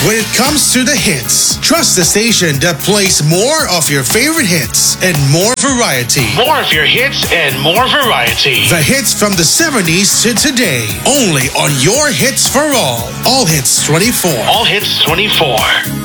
when it comes to the hits. Trust the station that plays more of your favorite hits and more variety. More of your hits and more variety. The hits from the 70s to today. Only on your Hits for All. All Hits 24. All Hits 24.